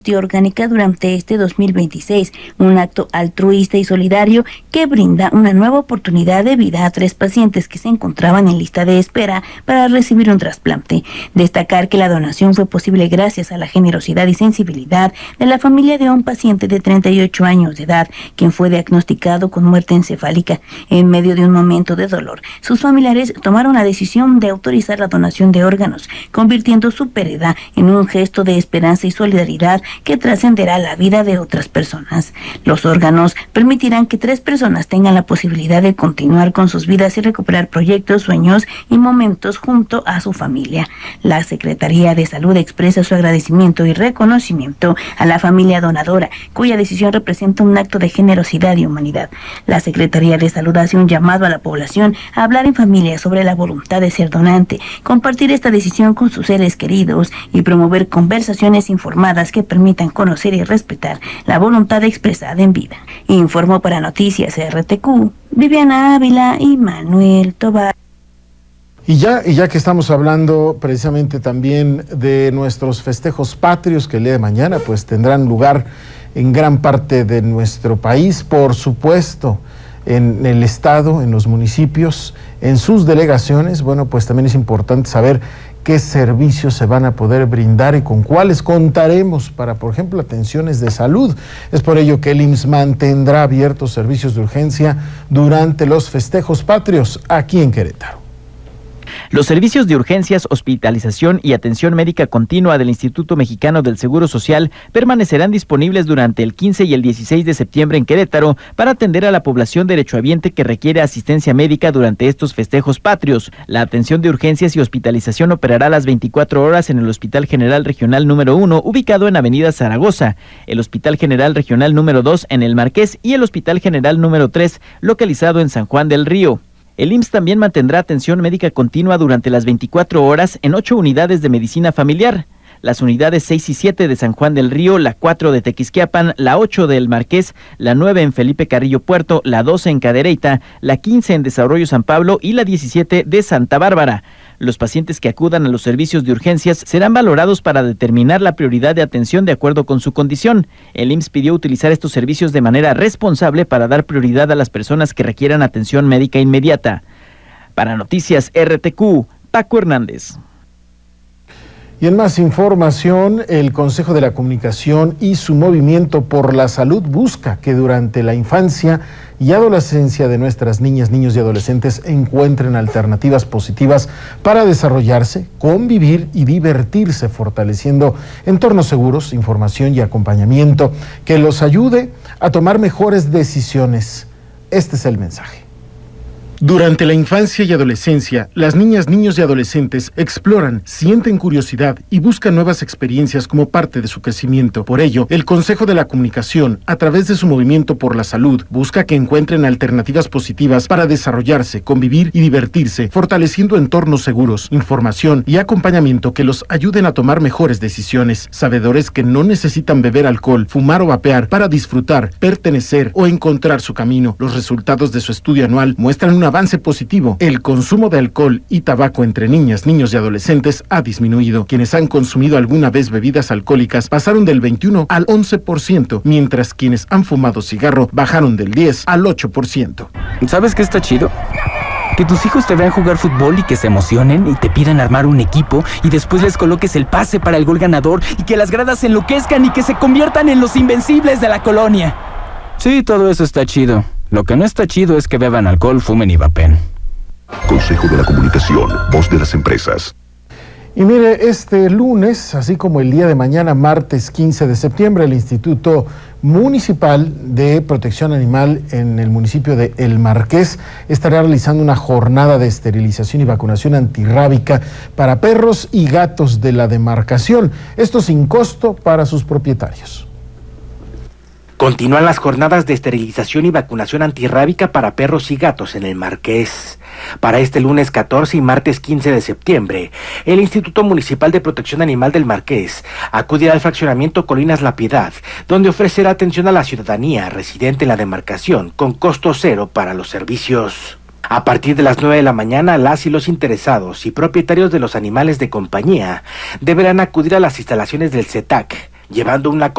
orgánica durante este 2026, un acto altruista y solidario que brinda una nueva oportunidad de vida a 3 pacientes que se encontraban en lista de espera para recibir un trasplante. Destacar que la donación fue posible gracias a la generosidad y sensibilidad de la familia de un paciente de 38 años de edad, quien fue diagnosticado con muerte encefálica. En medio de un momento de dolor, sus familiares tomaron la decisión de autorizar la donación de órganos, convirtiendo su pérdida en un gesto de esperanza y solidaridad que trascenderá la vida de otras personas. Los órganos permitirán que 3 personas tengan la posibilidad de continuar con sus vidas y recuperar proyectos, sueños y momentos junto a su familia. La Secretaría de Salud expresa su agradecimiento y reconocimiento a la familia donadora, cuya decisión representa un acto de generosidad y humanidad. La Secretaría de Salud hace un llamado a la población a hablar en familia sobre la voluntad de ser donante, compartir esta decisión con sus seres queridos y promover conversaciones informadas que permitan conocer y respetar la voluntad expresada en vida. Informó para Noticias RTQ, Viviana Ávila y Manuel Tobar. Y ya que estamos hablando precisamente también de nuestros festejos patrios que el día de mañana pues tendrán lugar en gran parte de nuestro país, por supuesto, en el estado, en los municipios, en sus delegaciones, bueno, pues también es importante saber qué servicios se van a poder brindar y con cuáles contaremos para, por ejemplo, atenciones de salud. Es por ello que el IMSS mantendrá abiertos servicios de urgencia durante los festejos patrios aquí en Querétaro. Los servicios de urgencias, hospitalización y atención médica continua del Instituto Mexicano del Seguro Social permanecerán disponibles durante el 15 y el 16 de septiembre en Querétaro para atender a la población derechohabiente que requiere asistencia médica durante estos festejos patrios. La atención de urgencias y hospitalización operará las 24 horas en el Hospital General Regional número 1, ubicado en Avenida Zaragoza, el Hospital General Regional número 2 en El Marqués y el Hospital General número 3, localizado en San Juan del Río. El IMSS también mantendrá atención médica continua durante las 24 horas en 8 unidades de medicina familiar. Las unidades 6 y 7 de San Juan del Río, la 4 de Tequisquiapan, la 8 de El Marqués, la 9 en Felipe Carrillo Puerto, la 12 en Cadereyta, la 15 en Desarrollo San Pablo y la 17 de Santa Bárbara. Los pacientes que acudan a los servicios de urgencias serán valorados para determinar la prioridad de atención de acuerdo con su condición. El IMSS pidió utilizar estos servicios de manera responsable para dar prioridad a las personas que requieran atención médica inmediata. Para Noticias RTQ, Paco Hernández. Y en más información, el Consejo de la Comunicación y su Movimiento por la Salud busca que durante la infancia y adolescencia de nuestras niñas, niños y adolescentes encuentren alternativas positivas para desarrollarse, convivir y divertirse, fortaleciendo entornos seguros, información y acompañamiento que los ayude a tomar mejores decisiones. Este es el mensaje. Durante la infancia y adolescencia, las niñas, niños y adolescentes exploran, sienten curiosidad y buscan nuevas experiencias como parte de su crecimiento. Por ello, el Consejo de la Comunicación, a través de su Movimiento por la Salud, busca que encuentren alternativas positivas para desarrollarse, convivir y divertirse, fortaleciendo entornos seguros, información y acompañamiento que los ayuden a tomar mejores decisiones. Sabedores que no necesitan beber alcohol, fumar o vapear para disfrutar, pertenecer o encontrar su camino. Los resultados de su estudio anual muestran una avance positivo. El consumo de alcohol y tabaco entre niñas, niños y adolescentes ha disminuido. Quienes han consumido alguna vez bebidas alcohólicas pasaron del 21 al 11%, mientras quienes han fumado cigarro bajaron del 10 al 8%. ¿Sabes qué está chido? Que tus hijos te vean jugar fútbol y que se emocionen y te pidan armar un equipo y después les coloques el pase para el gol ganador y que las gradas se enloquezcan y que se conviertan en los invencibles de la colonia. Sí, todo eso está chido. Lo que no está chido es que beban alcohol, fumen y vapen. Consejo de la Comunicación, voz de las empresas. Y mire, este lunes, así como el día de mañana, martes 15 de septiembre, el Instituto Municipal de Protección Animal en el municipio de El Marqués estará realizando una jornada de esterilización y vacunación antirrábica para perros y gatos de la demarcación. Esto sin costo para sus propietarios. Continúan las jornadas de esterilización y vacunación antirrábica para perros y gatos en El Marqués. Para este lunes 14 y martes 15 de septiembre, el Instituto Municipal de Protección Animal del Marqués acudirá al fraccionamiento Colinas La Piedad, donde ofrecerá atención a la ciudadanía residente en la demarcación con costo cero para los servicios. A partir de las 9 de la mañana, las y los interesados y propietarios de los animales de compañía deberán acudir a las instalaciones del CETAC, llevando una